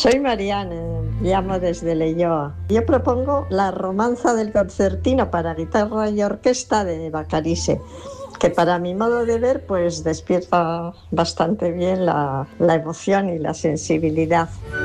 Soy Mariane, llamo desde Leioa. Yo propongo la romanza del concertino para guitarra y orquesta de Bacarice, que para mi modo de ver pues despierta bastante bien la emoción y la sensibilidad.